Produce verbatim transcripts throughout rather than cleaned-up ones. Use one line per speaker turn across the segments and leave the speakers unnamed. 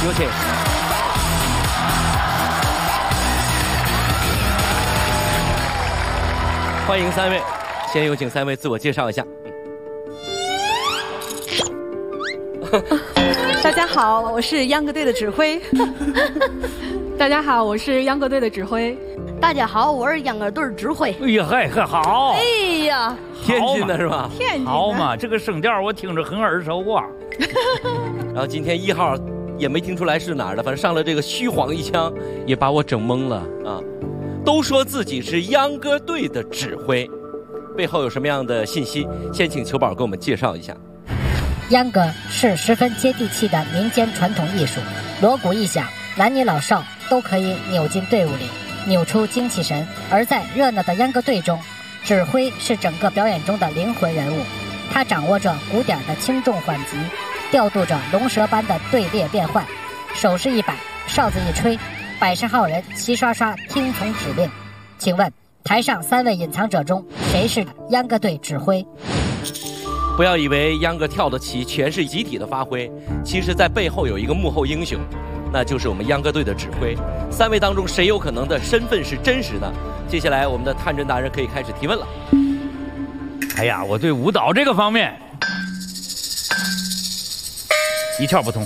有请。欢迎三位，先有请三位自我介绍一下。
大家好，我是秧歌队的指挥。
大家好，我是秧歌队的指挥。
大家好，我是秧歌队指挥。
哎呀，嗨，很好。
哎呀，
天津的是吧？
天津的。
好嘛，这个声调我听着很耳熟啊。
然后今天一号也没听出来是哪儿的，反正上了这个虚晃一枪，也把我整懵了啊！都说自己是秧歌队的指挥，背后有什么样的信息？先请球宝给我们介绍一下。
秧歌是十分接地气的民间传统艺术，锣鼓一响，男女老少都可以扭进队伍里，扭出精气神。而在热闹的秧歌队中，指挥是整个表演中的灵魂人物，他掌握着鼓点的轻重缓急，调度着龙蛇般的队列变换，手势一摆，哨子一吹，百十号人齐刷刷听从指令。请问台上三位隐藏者中，谁是秧歌队指挥？
不要以为秧歌跳得起全是集体的发挥，其实在背后有一个幕后英雄，那就是我们秧歌队的指挥。三位当中谁有可能的身份是真实的？接下来我们的探针达人可以开始提问了。
哎呀，我对舞蹈这个方面一窍不通。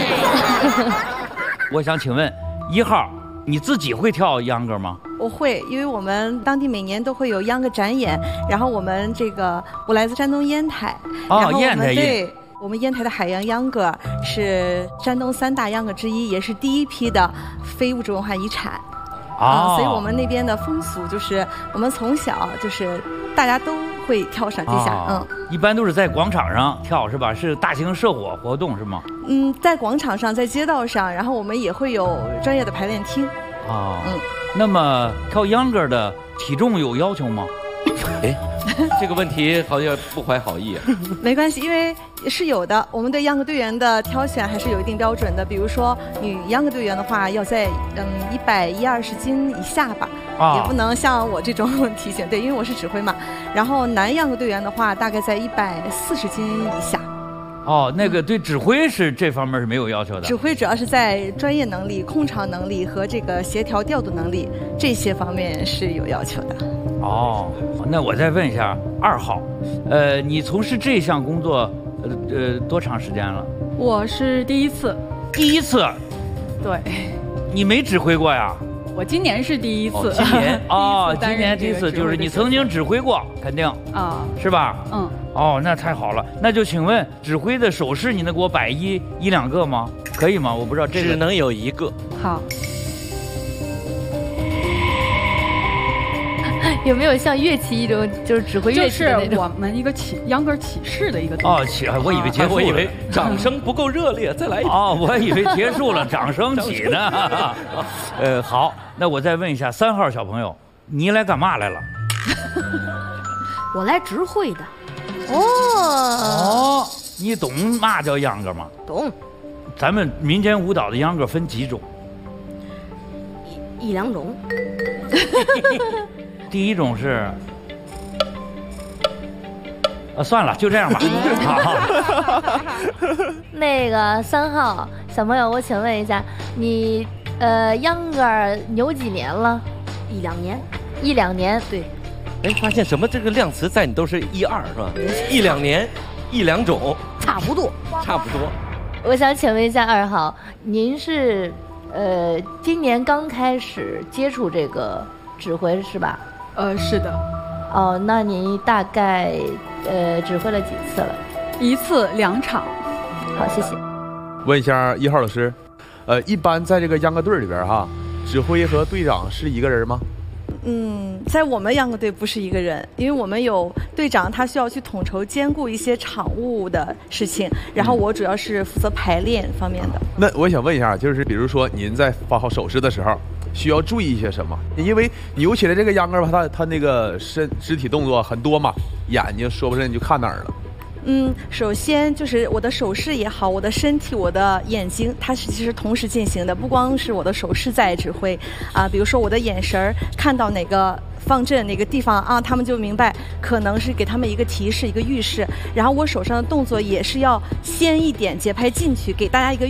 我想请问一号，你自己会跳秧歌吗？
我会，因为我们当地每年都会有秧歌展演，然后我们这个我来自山东烟台，
哦，
然后我
烟台
们对我们烟台的海洋秧歌是山东三大秧歌之一，也是第一批的非物质文化遗产。啊、
哦，
所以我们那边的风俗就是我们从小就是大家都会跳上地下，
哦、
嗯，
一般都是在广场上跳是吧？是大型社火活动是吗？
嗯，在广场上，在街道上，然后我们也会有专业的排练厅。
哦，
嗯，
那么跳秧歌的体重有要求吗？
哎，这个问题好像不怀好意啊。
没关系，因为是有的。我们对秧歌队员的挑选还是有一定标准的。比如说，女秧歌队员的话，要在嗯一百一二十斤以下吧，啊、也不能像我这种体型。对，因为我是指挥嘛。然后男秧歌队员的话，大概在一百四十斤以下。
哦，那个对指挥是这方面是没有要求的。
指挥主要是在专业能力、控场能力和这个协调调度能力这些方面是有要求的。
哦，那我再问一下二号，呃，你从事这项工作，呃呃多长时间了？
我是第一次。
第一次？
对。
你没指挥过呀？
我今年是第一次。
哦、今年哦，今年第一次就是你曾经指挥过，肯定啊，是吧？
嗯。
哦，那太好了。那就请问指挥的手势，你能给我摆一一两个吗？可以吗？我不知道这个。
只能有一个。
好。
有没有像乐器一种，就是指挥乐器的那种？
就是我们一个起秧歌起势的一个动作。
哦，起，我以为结束了，
我以为掌声不够热烈，再来一遍。
哦，我以为结束了，掌声起呢。呃，好，那我再问一下三号小朋友，你来干嘛来了？
我来指挥的。
哦哦，你懂嘛叫秧歌吗？
懂。
咱们民间舞蹈的秧歌分几种？
一一两种。
第一种是，啊，算了，就这样吧。
那个三号小朋友，我请问一下，你呃秧歌扭几年了？一两年。一两年，对。
哎，发现什么这个量词在你都是一二是吧？一两年，一两种，
差不多，
差不多。
我想请问一下二号，您是呃今年刚开始接触这个指挥是吧？
呃，是的。
哦，那你大概呃指挥了几次了？
一次两场。
好，谢谢。
问一下一号老师，呃，一般在这个秧歌队里边哈，指挥和队长是一个人吗？
嗯，在我们秧歌队不是一个人，因为我们有队长，他需要去统筹兼顾一些场务的事情，然后我主要是负责排练方面的。
那我想问一下，就是比如说您在发好手势的时候，需要注意一些什么？因为扭起来这个秧歌吧，它它那个身肢体动作很多嘛，眼睛说不准你就看哪儿了。
嗯，首先就是我的手势也好，我的身体、我的眼睛，它是其实同时进行的，不光是我的手势在指挥啊，比如说我的眼神儿看到哪个方阵哪个地方啊，他们就明白可能是给他们一个提示、一个预示，然后我手上的动作也是要先一点节拍进去，给大家一个